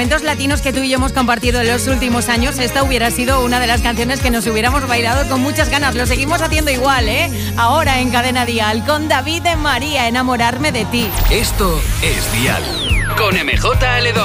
momentos latinos que tú y yo hemos compartido en los últimos años, esta hubiera sido una de las canciones que nos hubiéramos bailado con muchas ganas. Lo seguimos haciendo igual, ¿eh? Ahora en Cadena Dial, con David de María, Enamorarme de ti. Esto es Dial, con MJ Aledón.